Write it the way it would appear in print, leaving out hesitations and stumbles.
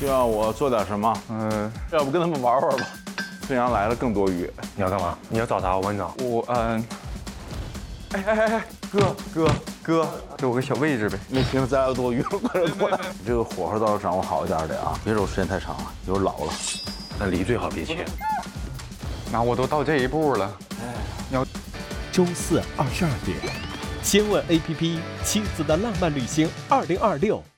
需要我做点什么？要不跟他们玩玩吧。孙杨来了更多余。 你要干嘛？你要找他？我帮你找。 哥，给我个小位置呗。 没听咱俩多余了，快点过来。你这个火候倒是掌握好一点得啊，别揉时间太长了，一会儿老了。 那梨最好别切。 那我都到这一步了， 周422点，千问 APP《妻子的浪漫旅行2026》。